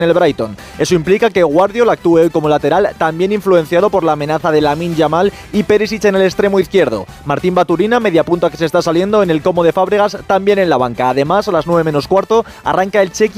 en el Brighton. Eso implica que Guardiola actúe hoy como lateral, también influenciado por la amenaza de Lamine Yamal y Perisic en el extremo izquierdo. Martín Baturina, mediapunta que se está saliendo en el Como de Fábregas, también en la banca. Además, a las 9 menos cuarto, arranca el Czech